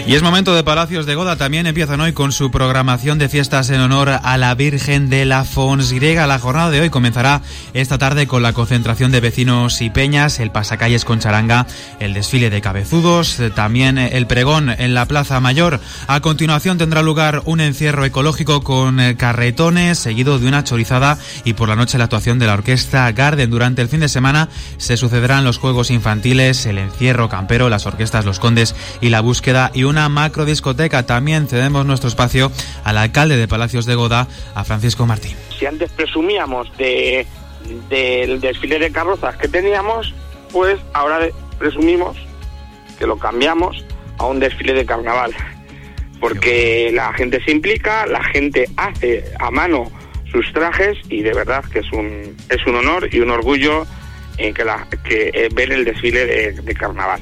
Y es momento de Palacios de Goda. También empiezan hoy con su programación de fiestas en honor a la Virgen de la Fonsgriega. La jornada de hoy comenzará esta tarde con la concentración de vecinos y peñas, el pasacalles con charanga, el desfile de cabezudos, también el pregón en la Plaza Mayor. A continuación tendrá lugar un encierro ecológico con carretones, seguido de una chorizada, y por la noche la actuación de la Orquesta Garden. Durante el fin de semana se sucederán los juegos infantiles, el encierro campero, las orquestas Los Condes y La Búsqueda, y una macrodiscoteca. También cedemos nuestro espacio al alcalde de Palacios de Goda, a Francisco Martín. Si antes presumíamos del desfile de carrozas que teníamos, pues ahora presumimos que lo cambiamos a un desfile de carnaval, porque la gente se implica, la gente hace a mano sus trajes, y de verdad que es un honor y un orgullo ver el desfile de carnaval.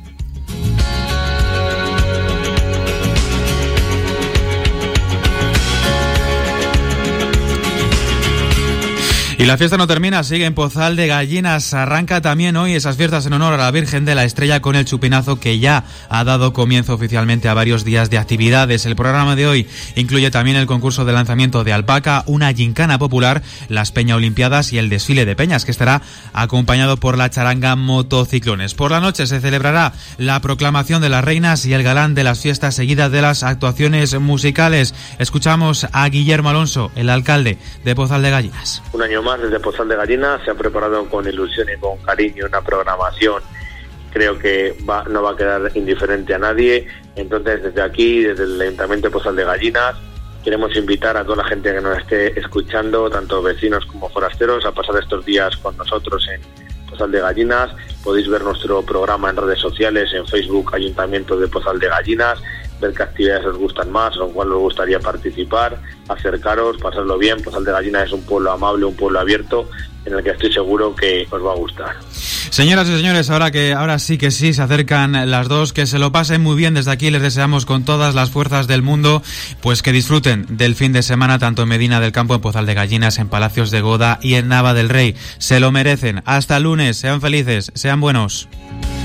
Y la fiesta no termina, sigue en Pozal de Gallinas. Arranca también hoy esas fiestas en honor a la Virgen de la Estrella con el chupinazo, que ya ha dado comienzo oficialmente a varios días de actividades. El programa de hoy incluye también el concurso de lanzamiento de alpaca, una gincana popular, las Peña Olimpiadas y el desfile de peñas, que estará acompañado por la charanga Motociclones. Por la noche se celebrará la proclamación de las reinas y el galán de las fiestas, seguidas de las actuaciones musicales. Escuchamos a Guillermo Alonso, el alcalde de Pozal de Gallinas. Un año más desde Pozal de Gallinas se ha preparado con ilusión y con cariño una programación, creo que no va a quedar indiferente a nadie. Entonces, desde aquí, desde el Ayuntamiento de Pozal de Gallinas, queremos invitar a toda la gente que nos esté escuchando, tanto vecinos como forasteros, a pasar estos días con nosotros en Pozal de Gallinas. Podéis ver nuestro programa en redes sociales, en Facebook, Ayuntamiento de Pozal de Gallinas, ver qué actividades os gustan más, o en cuál os gustaría participar, acercaros, pasarlo bien. Pozal de Gallinas es un pueblo amable, un pueblo abierto, en el que estoy seguro que os va a gustar. Señoras y señores, ahora sí que sí, se acercan las 2, que se lo pasen muy bien. Desde aquí les deseamos con todas las fuerzas del mundo, pues que disfruten del fin de semana, tanto en Medina del Campo, en Pozal de Gallinas, en Palacios de Goda y en Nava del Rey. Se lo merecen. Hasta el lunes, sean felices, sean buenos.